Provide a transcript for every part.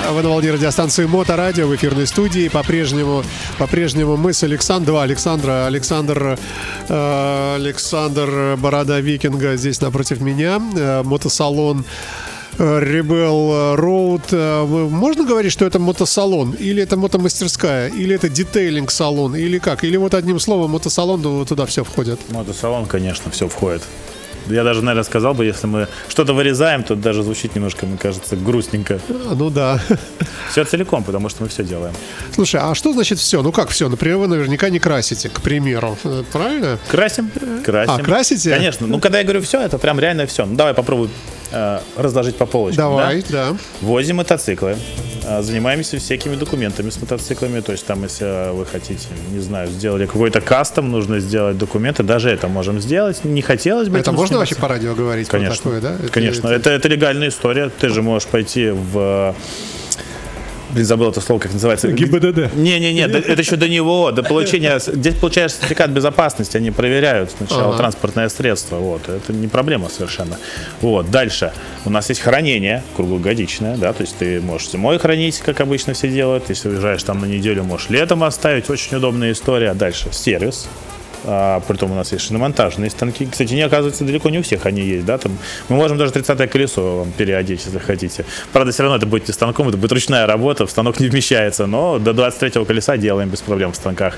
Вы на волне радиостанции Моторадио в эфирной студии. По-прежнему мы с Александр Борода Викинга здесь напротив меня. Мотосалон Rebel Road. Можно говорить, что это мотосалон? Или это мотомастерская? Или это детейлинг-салон? Или как? Или вот одним словом мотосалон, туда все входит? Мотосалон, конечно, все входит. Я даже, наверное, сказал бы, если мы что-то вырезаем, то даже звучит немножко, мне кажется, грустненько. Ну да. Все целиком, потому что мы все делаем. Слушай, а что значит все? Ну как все? Например, вы наверняка не красите, к примеру. Правильно? Красим. А, красите? Конечно. Ну, когда я говорю все, это прям реально все. Ну, давай попробуй разложить по полочкам. Давай, да. Возим мотоциклы. Занимаемся всякими документами с мотоциклами. То есть там, если вы хотите, не знаю, сделали какой-то кастом, нужно сделать документы, даже это можем сделать. Не хотелось бы. Это можно вообще по радио говорить? Конечно. Про такое, да? Конечно. Это легальная история. Ты же можешь пойти в... Блин, забыл это слово, как называется. ГИБДД. Не, это еще до него, до получения. Здесь получаешь сертификат безопасности, они проверяют сначала транспортное средство. Вот, это не проблема совершенно. Вот, дальше. У нас есть хранение круглогодичное, да, то есть ты можешь зимой хранить, как обычно все делают. Если уезжаешь там на неделю, можешь летом оставить. Очень удобная история. Дальше сервис. Притом у нас есть шиномонтажные станки. Кстати, оказывается, далеко не у всех они есть, да, там мы можем даже 30-е колесо вам переодеть, если хотите. Правда, все равно это будет не станком, это будет ручная работа, в станок не вмещается, но до 23-го колеса делаем без проблем в станках.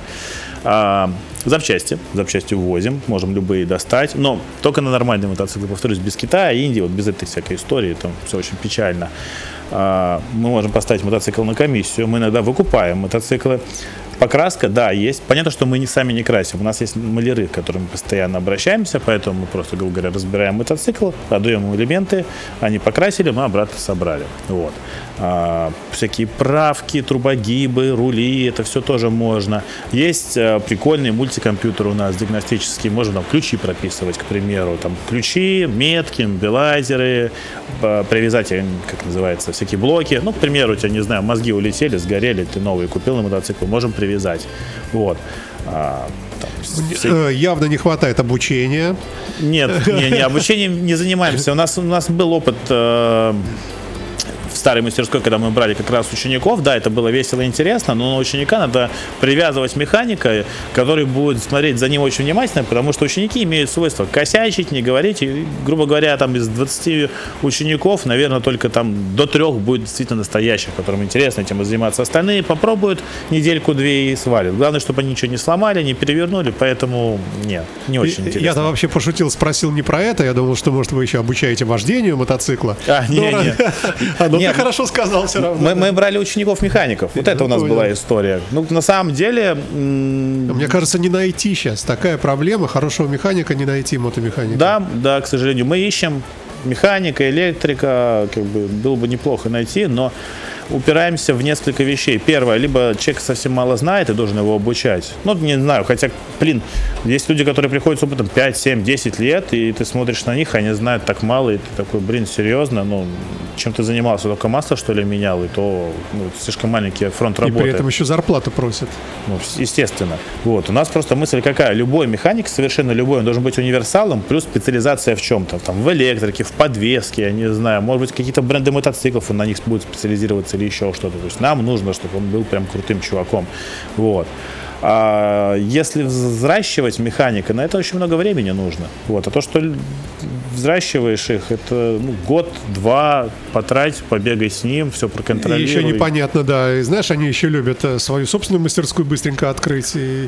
Запчасти ввозим, можем любые достать, но только на нормальные мотоциклы, повторюсь, без Китая, Индии, вот без этой всякой истории, там все очень печально. Мы можем поставить мотоцикл на комиссию, мы иногда выкупаем мотоциклы. Покраска, да, есть. Понятно, что мы сами не красим. У нас есть маляры, к которым мы постоянно обращаемся, поэтому мы просто, грубо говоря, разбираем мотоцикл, отдаем им элементы, они покрасили, мы обратно собрали. Вот. Всякие правки, трубогибы, рули, это все тоже можно. Есть прикольный мультикомпьютер у нас диагностический, можно там ключи прописывать, к примеру, там ключи, метки, мобилайзеры, привязать, как называется, всякие блоки. Ну, к примеру, у тебя, не знаю, мозги улетели, сгорели, ты новый купил на мотоцикл, можем привязать. Вот. Явно не хватает обучения. Нет, обучением не занимаемся. У нас был опыт в старой мастерской, когда мы брали как раз учеников, да, это было весело и интересно, но на ученика надо привязывать механика, который будет смотреть за ним очень внимательно, потому что ученики имеют свойство косячить, не говорить, и, грубо говоря, там из 20 учеников, наверное, только там до 3 будет действительно настоящих, которым интересно этим заниматься. Остальные попробуют недельку-две и свалят. Главное, чтобы они ничего не сломали, не перевернули, поэтому нет, не очень интересно. Я-то вообще пошутил, спросил не про это, я думал, что, может, вы еще обучаете вождению мотоцикла. Нет. Ты хорошо сказал все равно. Мы брали учеников-механиков. Вот это у нас была история. Ну, на самом деле... Мне кажется, не найти сейчас. Такая проблема. Хорошего механика не найти, мотомеханика. Да, к сожалению. Мы ищем механика, электрика. Как бы было бы неплохо найти, но упираемся в несколько вещей. Первое, либо человек совсем мало знает и должен его обучать. Ну, не знаю, хотя, есть люди, которые приходят с опытом 5, 7, 10 лет, и ты смотришь на них, они знают так мало, и ты такой, серьезно, чем ты занимался, только масло, что ли, менял, и то слишком маленький фронт работы. И при этом еще зарплату просят. Естественно. Вот. У нас просто мысль какая? Любой механик, совершенно любой, он должен быть универсалом, плюс специализация в чем-то. Там, в электрике, в подвеске, я не знаю, может быть, какие-то бренды мотоциклов, он на них будет специализироваться или еще что-то. То есть нам нужно, чтобы он был прям крутым чуваком. Вот. А если взращивать механика, на это очень много времени нужно. Вот. А то, что взращиваешь их, это год-два потрать, побегай с ним, все проконтролируй. И еще непонятно, да. И знаешь, они еще любят свою собственную мастерскую быстренько открыть. И